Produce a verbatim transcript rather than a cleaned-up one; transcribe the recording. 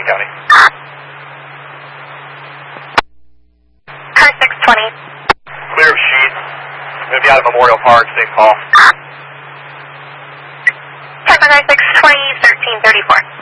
County. Car six twenty. Clear of sheet. I'm going to be out of Memorial Park, same call. Tempo six twenty, thirteen thirty-four.